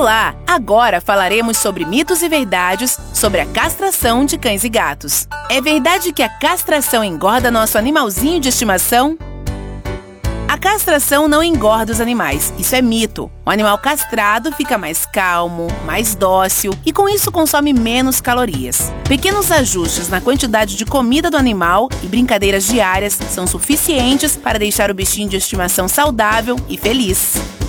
Olá! Agora falaremos sobre mitos e verdades sobre a castração de cães e gatos. É verdade que a castração engorda nosso animalzinho de estimação? A castração não engorda os animais, isso é mito. O animal castrado fica mais calmo, mais dócil e com isso consome menos calorias. Pequenos ajustes na quantidade de comida do animal e brincadeiras diárias são suficientes para deixar o bichinho de estimação saudável e feliz.